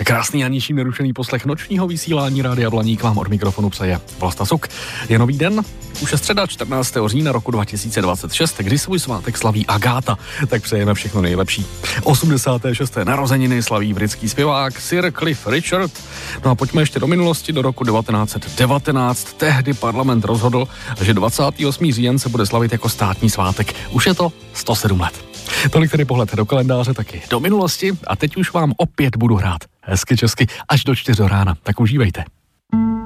Krásný a ničím nerušený poslech nočního vysílání Rádia Blaník vám od mikrofonu přeje Vlasta Suk. Je nový den, už je středa 14. října roku 2026, kdy svůj svátek slaví Agáta, tak přejeme všechno nejlepší. 86. narozeniny slaví britský zpěvák Sir Cliff Richard. No a pojďme ještě do minulosti, do roku 1919. Tehdy parlament rozhodl, že 28. říjen se bude slavit jako státní svátek. Už je to 107 let. Tolik tedy pohled do kalendáře, taky do minulosti a teď už vám opět budu hrát hezky česky až do 4 rána, tak užívejte.